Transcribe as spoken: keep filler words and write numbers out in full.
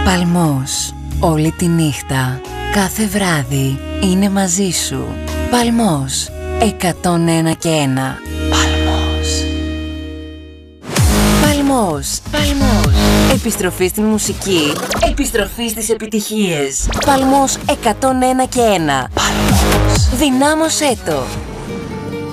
Παλμός. Όλη τη νύχτα, κάθε βράδυ είναι μαζί σου. Παλμός. εκατόν ένα και ένα. Παλμός. Παλμός. Παλμός. Επιστροφή στην μουσική. Επιστροφή στις επιτυχίες. Παλμός εκατόν ένα και ένα. Παλμός. Δυνάμωσέ το.